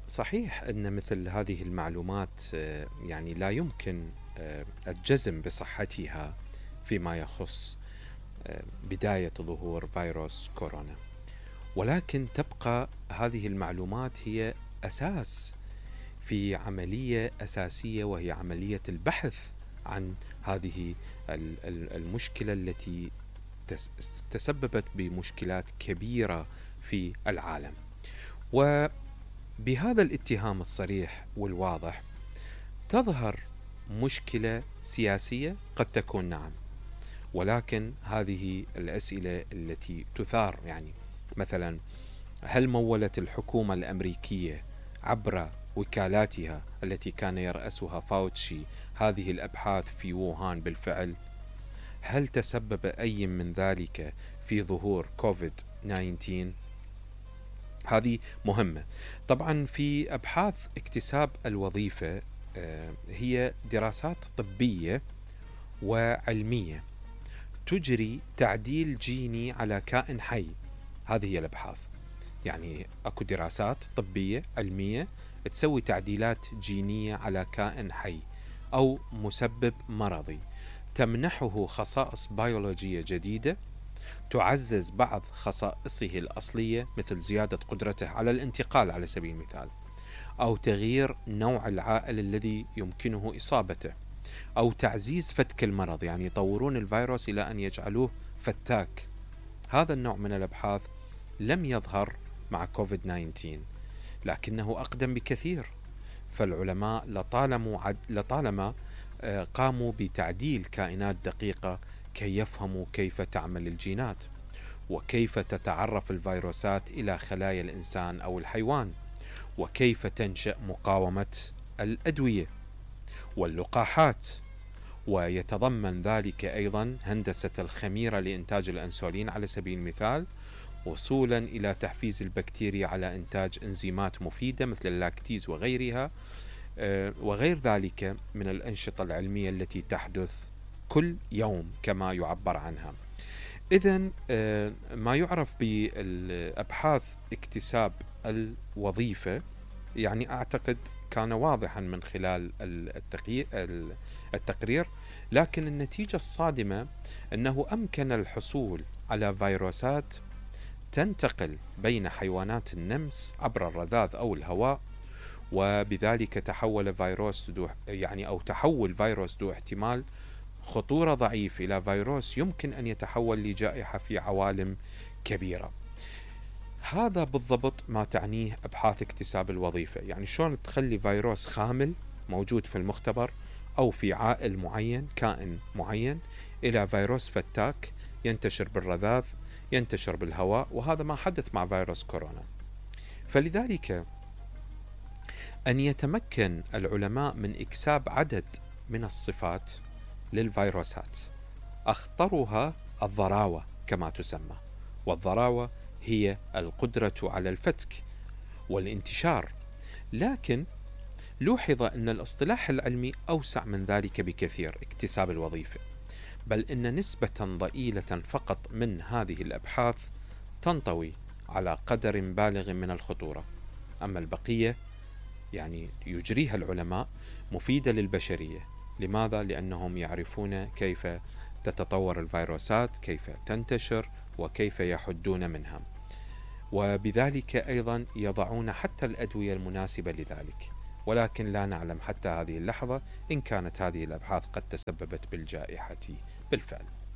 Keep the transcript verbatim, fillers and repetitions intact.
صحيح أن مثل هذه المعلومات آه، يعني لا يمكن آه، الجزم بصحتها فيما يخص آه، بداية ظهور فيروس كورونا، ولكن تبقى هذه المعلومات هي أساس في عملية أساسية، وهي عملية البحث عن هذه ال- ال- المشكلة التي تس- تسببت بمشكلات كبيرة في العالم. وبهذا الاتهام الصريح والواضح تظهر مشكلة سياسية قد تكون، نعم، ولكن هذه الأسئلة التي تثار، يعني مثلا، هل مولت الحكومة الأمريكية عبر وكالاتها التي كان يرأسها فاوتشي هذه الأبحاث في ووهان بالفعل؟ هل تسبب أي من ذلك في ظهور كوفيد تسعة عشر؟ هذه مهمة. طبعا في أبحاث اكتساب الوظيفة آه، هي دراسات طبية وعلمية تجري تعديل جيني على كائن حي. هذه هي الأبحاث، يعني أكو دراسات طبية علمية تسوي تعديلات جينية على كائن حي أو مسبب مرضي، تمنحه خصائص بيولوجية جديدة تعزز بعض خصائصه الأصلية، مثل زيادة قدرته على الانتقال على سبيل المثال، أو تغيير نوع العائل الذي يمكنه إصابته، أو تعزيز فتك المرض، يعني يطورون الفيروس إلى أن يجعلوه فتاك. هذا النوع من الأبحاث لم يظهر مع كوفيد تسعة عشر، لكنه أقدم بكثير. فالعلماء لطالما لطالما آه، قاموا بتعديل كائنات دقيقة كي يفهموا كيف تعمل الجينات، وكيف تتعرف الفيروسات إلى خلايا الإنسان أو الحيوان، وكيف تنشأ مقاومة الأدوية واللقاحات. ويتضمن ذلك أيضا هندسة الخميرة لإنتاج الأنسولين على سبيل المثال، وصولا إلى تحفيز البكتيريا على إنتاج إنزيمات مفيدة مثل اللاكتيز وغيرها، آه، وغير ذلك من الأنشطة العلمية التي تحدث كل يوم كما يعبر عنها. إذن آه، ما يعرف بالأبحاث اكتساب الوظيفة، يعني أعتقد كان واضحا من خلال التقرير، لكن النتيجة الصادمة أنه أمكن الحصول على فيروسات تنتقل بين حيوانات النمس عبر الرذاذ أو الهواء، وبذلك تحول فيروس ذو يعني أو تحول فيروس ذو احتمال خطورة ضعيف إلى فيروس يمكن أن يتحول لجائحة في عوالم كبيرة. هذا بالضبط ما تعنيه أبحاث اكتساب الوظيفة، يعني شلون تخلي فيروس خامل موجود في المختبر أو في عائل معين، كائن معين، إلى فيروس فتاك ينتشر بالرذاذ، ينتشر بالهواء، وهذا ما حدث مع فيروس كورونا. فلذلك أن يتمكن العلماء من إكساب عدد من الصفات للفيروسات، أخطرها الضراوة كما تسمى، والضراوة هي القدرة على الفتك والانتشار. لكن لوحظ أن الاصطلاح العلمي أوسع من ذلك بكثير، اكتساب الوظيفة، بل إن نسبة ضئيلة فقط من هذه الأبحاث تنطوي على قدر بالغ من الخطورة، أما البقية يعني يجريها العلماء مفيدة للبشرية. لماذا؟ لأنهم يعرفون كيف تتطور الفيروسات، كيف تنتشر، وكيف يحدون منها، وبذلك أيضا يضعون حتى الأدوية المناسبة لذلك. ولكن لا نعلم حتى هذه اللحظة إن كانت هذه الأبحاث قد تسببت بالجائحة بالفعل.